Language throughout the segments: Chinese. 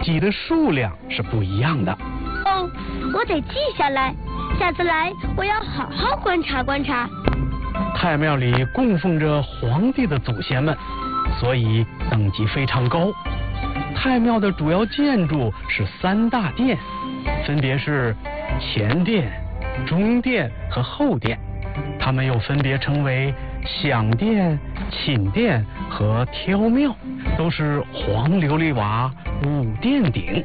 鸡的数量是不一样的。 哦，我得记下来，下次来我要好好观察观察。 太庙里供奉着皇帝的祖先们，所以等级非常高。太庙的主要建筑是3大殿，分别是前殿、中殿和后殿，它们又分别称为享殿、寝殿和挑庙，都是黄琉璃瓦5殿顶。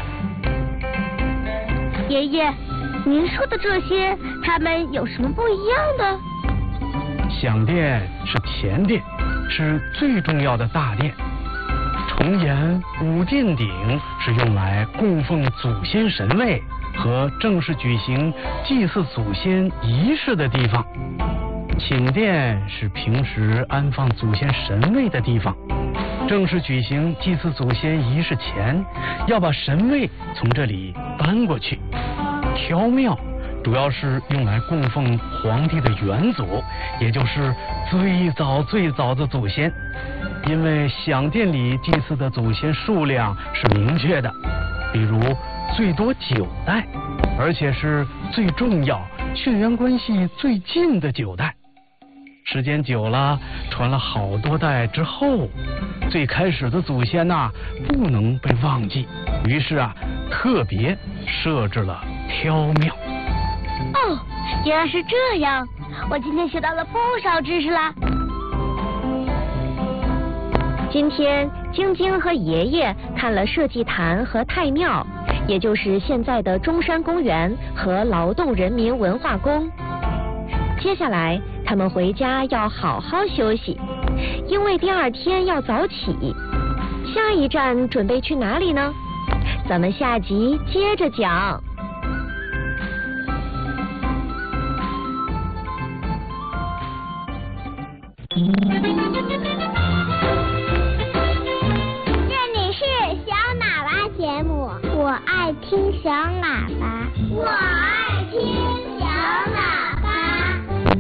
爷爷，您说的这些，它们有什么不一样的？ 享殿是前殿，是最重要的大殿。重檐5殿顶是用来供奉祖先神位和正式举行祭祀祖先仪式的地方。寝殿是平时安放祖先神位的地方，正式举行祭祀祖先仪式前，要把神位从这里搬过去。挑庙主要是用来供奉皇帝的元祖，也就是最早的祖先。因为享殿里祭祀的祖先数量是明确的，比如最多9代，而且是最重要、血缘关系最近的9代。时间久了，传了好多代之后，最开始的祖先不能被忘记，于是特别设置了挑庙。 哦，原来是这样，我今天学到了不少知识啦。 今天晶晶和爷爷看了社稷坛和太庙，也就是现在的中山公园和劳动人民文化宫。接下来他们回家要好好休息，因为第2天要早起。下一站准备去哪里呢？咱们下集接着讲。 我爱听小喇叭，我爱听小喇叭。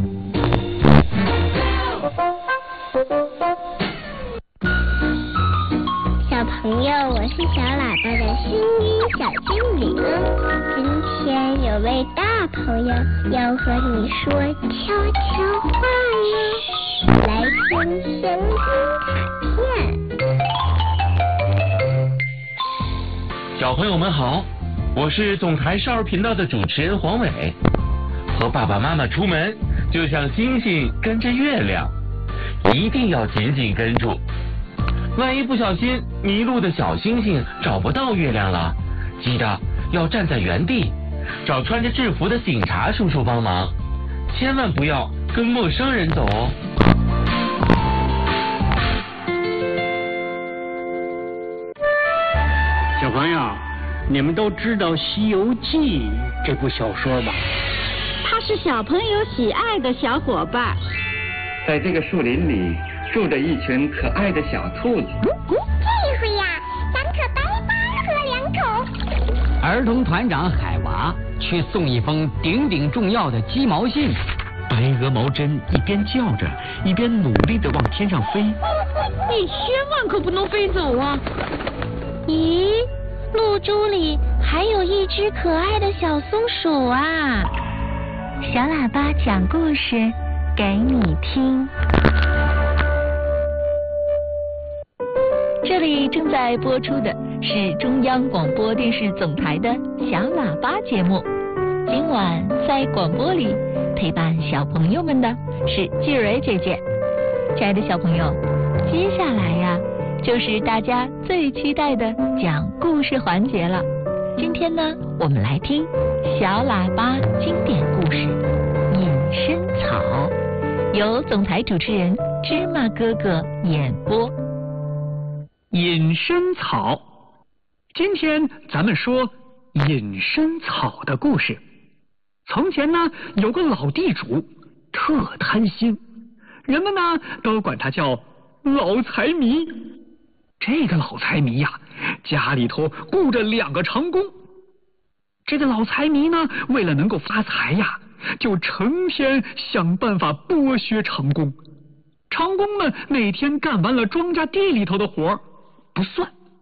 小朋友，我是小喇叭的声音小精灵。今天有位大朋友要和你说悄悄话哟，来听声音卡片。 小朋友们好，我是总台少儿频道的主持人黄伟。和爸爸妈妈出门，就像星星跟着月亮，一定要紧紧跟住。万一不小心迷路的小星星找不到月亮了，记得要站在原地，找穿着制服的警察叔叔帮忙，千万不要跟陌生人走哦。 小朋友，你们都知道《西游记》这部小说吧？ 它是小朋友喜爱的小伙伴。 在这个树林里住着一群可爱的小兔子。 这回呀，咱可白发和两口。 儿童团长海娃去送一封顶顶重要的鸡毛信。 白鹅毛针一边叫着，一边努力地往天上飞。 你千万可不能飞走啊！ 咦，露珠里还有一只可爱的小松鼠啊！小喇叭讲故事给你听。 这里正在播出的是中央广播电视总台的小喇叭节目。今晚在广播里陪伴小朋友们的是季蕊姐姐。亲爱的小朋友，接下来呀，就是大家最期待的讲故事环节了。今天呢，我们来听小喇叭经典故事《隐身草》，由总台主持人芝麻哥哥演播。 隐身草，今天咱们说隐身草的故事。从前呢，有个老地主，特贪心，人们呢都管他叫老财迷。这个老财迷呀，家里头雇着2个长工。这个老财迷呢，为了能够发财呀，就成天想办法剥削长工。长工们每天干完了庄稼地里头的活不算，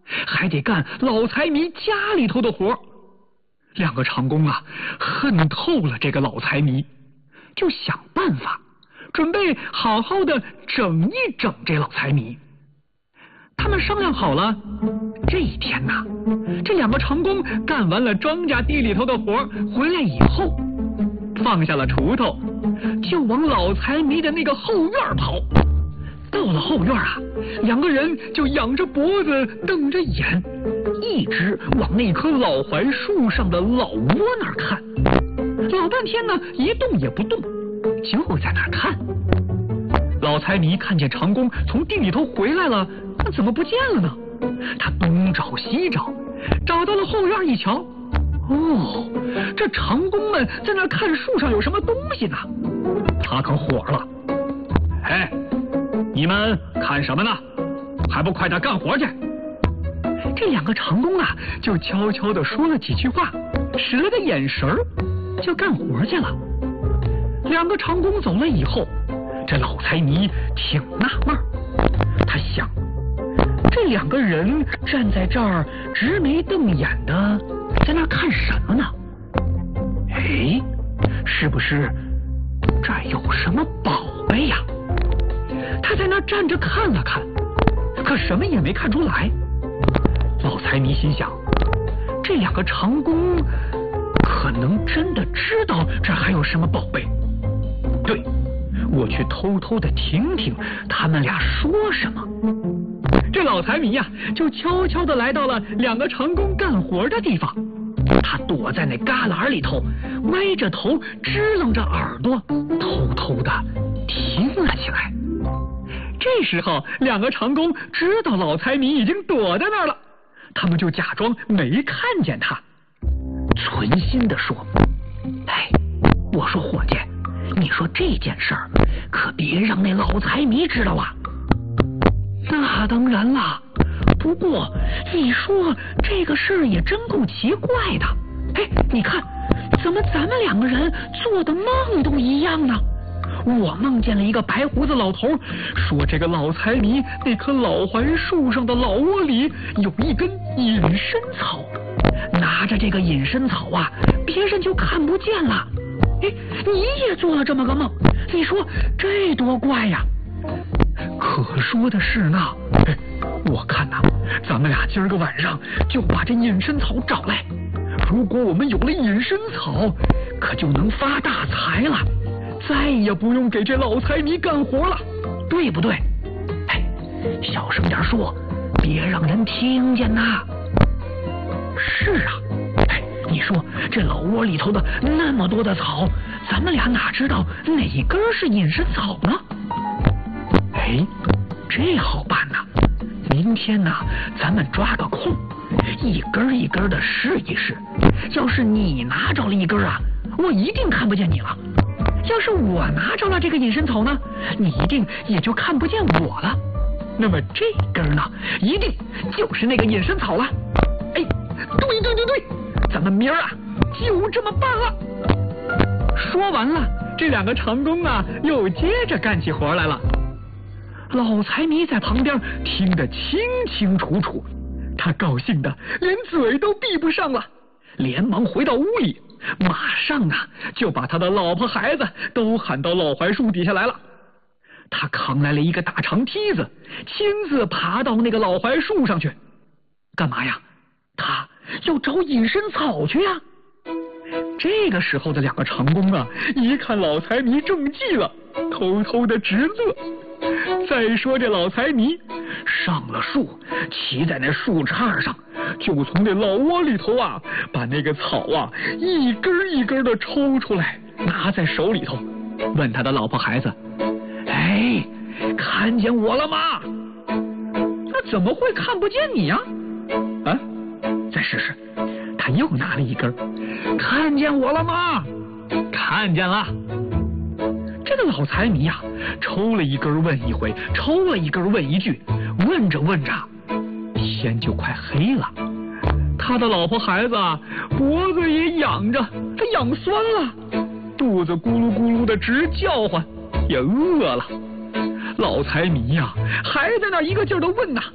还得干老财迷家里头的活。两个长工啊，恨透了这个老财迷，就想办法准备好好的整一整这老财迷。他们商量好了，这一天呐，这两个长工干完了庄稼地里头的活回来以后，放下了锄头，就往老财迷的那个后院跑。到了后院啊，两个人就仰着脖子瞪着眼，一直往那棵老槐树上的老窝那儿看，老半天呢一动也不动，就在那儿看。老财迷看见长工从地里头回来了，那怎么不见了呢？他东找西找，找到了后院一瞧，哦，这长工们在那看树上有什么东西呢。他可火了，哎，你们看什么呢？还不快点干活去！这两个长工啊，就悄悄地说了几句话，使了个眼神儿，就干活去了。两个长工走了以后，这老财迷挺纳闷，他想，这两个人站在这儿直眉瞪眼的，在那看什么呢？哎，是不是这儿有什么宝贝呀？他在那站着看了看，可什么也没看出来。老财迷心想，这两个长工可能真的知道这还有什么宝贝。对，我去偷偷的听听他们俩说什么。这老财迷呀，就悄悄的来到了两个长工干活的地方。他躲在那旮旯里头，歪着头，支棱着耳朵，偷偷的听了起来。这时候，两个长工知道老财迷已经躲在那儿了，他们就假装没看见他，存心的说：“哎，我说伙计，你说这件事儿可别让那老财迷知道啊。”那当然了，不过你说这个事儿也真够奇怪的。哎，你看，怎么咱们两个人做的梦都一样呢？我梦见了一个白胡子老头，说这个老财迷那棵老槐树上的老窝里有一根隐身草，拿着这个隐身草啊，别人就看不见了。哎，你也做了这么个梦，你说这多怪呀！可说的是呢，我看呐，咱们俩今儿个晚上就把这隐身草找来。如果我们有了隐身草，可就能发大财了，再也不用给这老财迷干活了，对不对？哎，小声点说，别让人听见呐。是啊，哎，你说这老窝里头的那么多的草，咱们俩哪知道哪一根是隐身草呢？哎，这好办呐！明天呢，咱们抓个空，一根一根的试一试。要是你拿着了一根啊，我一定看不见你了；要是我拿着了这个隐身草呢，你一定也就看不见我了。那么这根呢，一定就是那个隐身草了。哎，对，咱们明儿啊就这么办了。说完了，这两个长工啊又接着干起活来了。老财迷在旁边听得清清楚楚，他高兴的连嘴都闭不上了，连忙回到屋里，马上啊就把他的老婆孩子都喊到老槐树底下来了。他扛来了一个大长梯子，亲自爬到那个老槐树上去。干嘛呀？他要找隐身草去呀。这个时候的两个长工啊，一看老财迷中计了，偷偷的直乐。再说这老财迷上了树，骑在那树杈上，就从那老窝里头啊，把那个草啊一根一根的抽出来，拿在手里头，问他的老婆孩子：“哎，看见我了吗？”那怎么会看不见你呀？啊，再试试。他又拿了一根，看见我了吗？看见了。这个老财迷啊，抽了一根问一回，抽了一根问一句，问着问着，天就快黑了。他的老婆孩子啊，脖子也痒着，他痒酸了，肚子咕噜咕噜的直叫唤，也饿了。老财迷呀，还在那一个劲儿的问呐，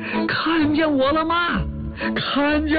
看见我了吗？看见